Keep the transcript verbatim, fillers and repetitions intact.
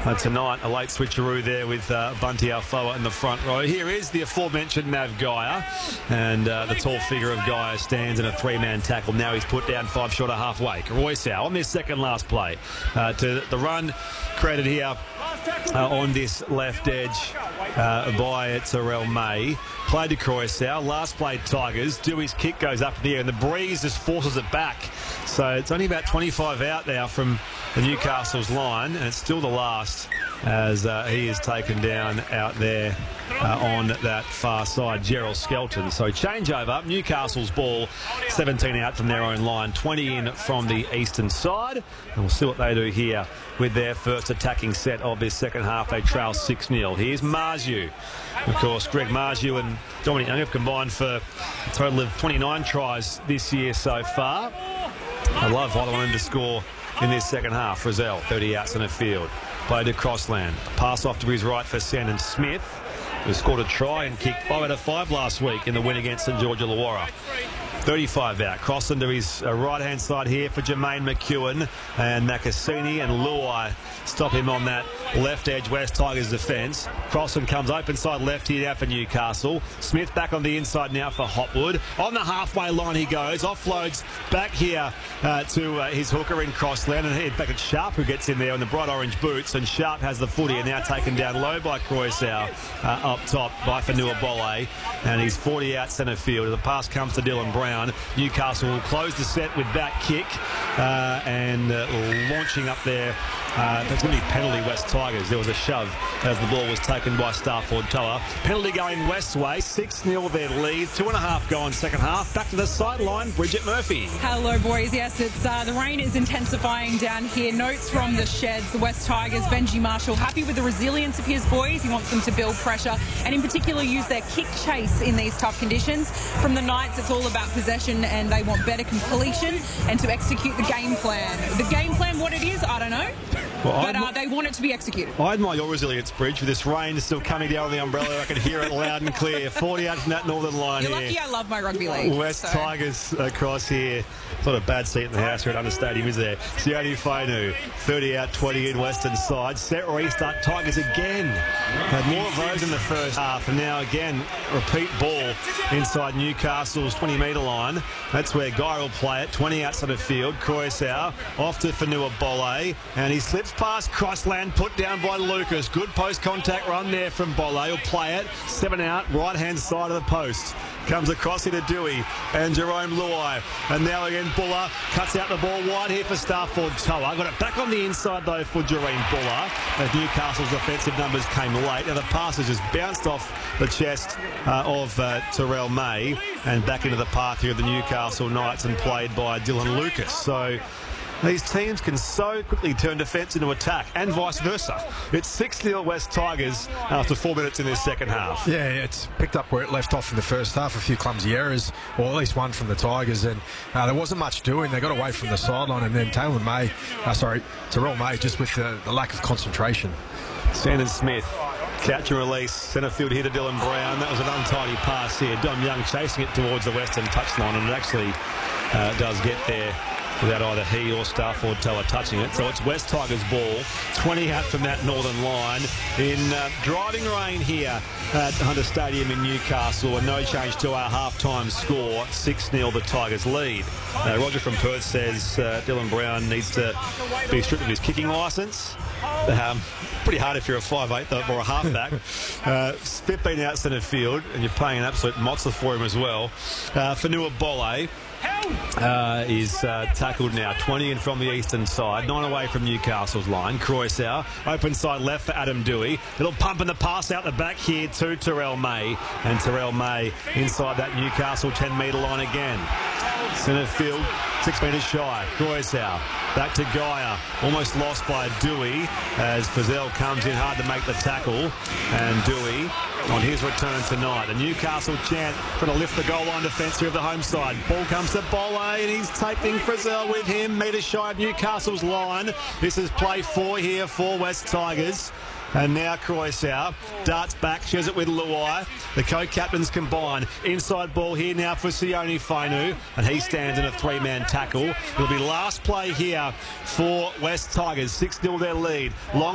Uh, tonight, a late switcheroo there with uh, Bunty Alfoa in the front row. Here is the aforementioned Nav Gaia, and uh, the tall figure of Gaia stands in a three-man tackle. Now he's put down five short of halfway. Royce on this second last play. Uh, to the run created here uh, on this left edge uh, by Terrell May. Played to Croissau. Last play, Tigers. Dewey's kick goes up in the air, and the breeze just forces it back. So it's only about twenty-five out now from the Newcastle's line, and it's still the last as uh, he is taken down out there uh, on that far side, Gerald Skelton. So change over, Newcastle's ball, seventeen out from their own line, twenty in from the eastern side, and we'll see what they do here with their first attacking set of this second half. They trail six nil. Here's Marju. Of course, Greg Marju and Dominic Young have combined for a total of twenty-nine tries this year so far. I love what I want him to score in this second half. Frizzell, thirty out centre field. Played to Crossland. Pass off to his right for Sandon Smith, who scored a try and kicked five out of five last week in the win against St George Illawarra. thirty-five out. Crossland to his uh, right-hand side here for Jermaine McEwen, and Nakasini and Luai stop him on that left edge West Tigers defence. Crossland comes open side left here now for Newcastle. Smith back on the inside now for Hopwood. On the halfway line he goes. Offloads back here uh, to uh, his hooker in Crossland. And in fact it's Sharp who gets in there in the bright orange boots. And Sharp has the footy, and now taken down low by Croissau uh, up top by Fanua Bolle. And he's forty out centre field. The pass comes to Dylan Brown. Newcastle will close the set with that kick. Uh, and uh, launching up there. Uh, it's going to be penalty West Tigers. There was a shove as the ball was taken by Starford Toa. Penalty going West's way. six nil their lead. Two and a half gone second half. Back to the sideline, Bridget Murphy. Hello, boys. Yes, it's uh, the rain is intensifying down here. Notes from the sheds. The West Tigers, Benji Marshall, happy with the resilience of his boys. He wants them to build pressure and in particular use their kick chase in these tough conditions. From the Knights, it's all about possession and they want better completion and to execute the game plan. The game plan, what it is, I don't know. Well, but uh, they want it to be executed. I admire your resilience, Bridge, with this rain still coming down on the umbrella. I can hear it loud and clear. forty out from that northern line. You're here. lucky I love my rugby league. West so. Tigers across here. It's not a bad seat in the house here at Under Stadium, is there? Sione Fainu, thirty out, twenty in western side. Set restart, Tigers again. Had more of those in the first half, and now again, repeat ball inside Newcastle's twenty metre line. That's where Guy will play it. twenty outside of field. Croissau off to Fanua Bolle, and he slips past Crossland, put down by Lucas. Good post-contact run there from Bolle. He'll play it. Seven out, right-hand side of the post. Comes across here to Dewey and Jerome Luai. And now again, Buller cuts out the ball wide here for Starford Toa. Got it back on the inside, though, for Jareen Buller, as Newcastle's offensive numbers came late. Now the pass has just bounced off the chest uh, of uh, Terrell May and back into the path here of the Newcastle Knights and played by Dylan Lucas. So these teams can so quickly turn defence into attack and vice versa. It's six nil West Tigers after four minutes in this second half. Yeah, it's picked up where it left off in the first half. A few clumsy errors, or at least one from the Tigers, and uh, there wasn't much doing. They got away from the sideline, and then Taylor May, uh, sorry, Terrell May, just with the, the lack of concentration. Sandon Smith, catch and release, centre field here to Dylan Brown. That was an untidy pass here. Dom Young chasing it towards the western touchline, and it actually uh, does get there without either he or Starford Toa touching it. So it's West Tigers ball, twenty out from that northern line in uh, driving rain here at Hunter Stadium in Newcastle, and no change to our half-time score. six nil the Tigers lead. Uh, Roger from Perth says uh, Dylan Brown needs to be stripped of his kicking licence. Um, pretty hard if you're a five eight or a halfback. uh, fifteen out centre field, and you're paying an absolute mozza for him as well. Uh, Fanua Bolle Uh, is uh, tackled now, twenty in from the eastern side, nine away from Newcastle's line. Croissau, open side left for Adam Dewey. Little pump in the pass out the back here to Terrell May, and Terrell May inside that Newcastle ten metre line again. Centre field, six metres shy. Croissau back to Gaia, almost lost by Dewey as Frizzell comes in hard to make the tackle, and Dewey on his return tonight. The Newcastle chant trying to lift the goal line defence here of the home side. Ball comes to Bolle, and he's taking Frizzell with him, metre shy of Newcastle's line. This is play four here for West Tigers. And now Croissau darts back, shares it with Luai. The co-captains combine. Inside ball here now for Sione Fainu, and he stands in a three-man tackle. It'll be last play here for West Tigers. six nil their lead. Long